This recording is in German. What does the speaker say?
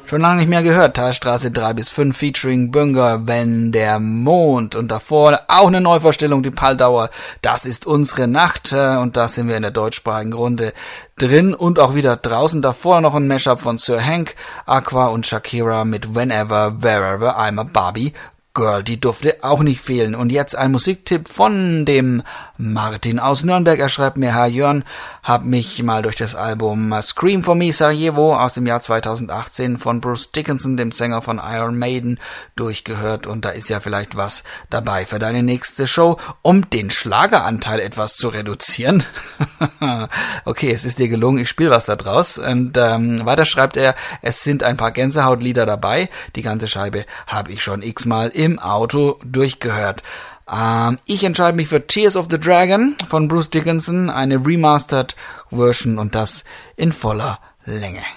Schon lange nicht mehr gehört. Talstraße 3-5 featuring Bünger, Wenn der Mond. Und davor auch eine Neuvorstellung, die Palldauer. Das ist unsere Nacht. Und da sind wir in der deutschsprachigen Runde drin und auch wieder draußen. Davor noch ein Mashup von Sir Hank, Aqua und Shakira mit Whenever, Wherever, I'm a Barbie Girl, die durfte auch nicht fehlen. Und jetzt ein Musiktipp von dem Martin aus Nürnberg. Er schreibt mir: Herr Jörn, hab mich mal durch das Album Scream for Me Sarajevo aus dem Jahr 2018 von Bruce Dickinson, dem Sänger von Iron Maiden, durchgehört. Und da ist ja vielleicht was dabei für deine nächste Show, um den Schlageranteil etwas zu reduzieren. Okay, es ist dir gelungen, ich spiele was da draus. Und weiter schreibt er: Es sind ein paar Gänsehautlieder dabei. Die ganze Scheibe habe ich schon x-mal im Auto durchgehört. Ich entscheide mich für Tears of the Dragon von Bruce Dickinson, eine Remastered Version und das in voller Länge.